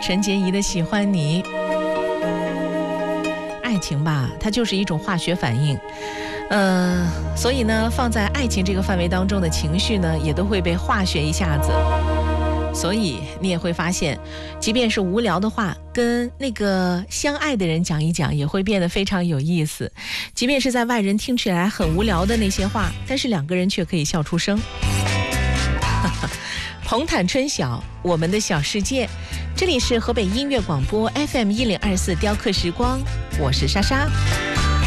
陈洁仪的喜欢你。爱情吧，它就是一种化学反应，所以呢，放在爱情这个范围当中的情绪呢，也都会被化学一下子。所以你也会发现，即便是无聊的话，跟那个相爱的人讲一讲，也会变得非常有意思。即便是在外人听起来很无聊的那些话，但是两个人却可以笑出声。红毯春晓，我们的小世界，这里是河北音乐广播 FM 1024雕刻时光，我是莎莎。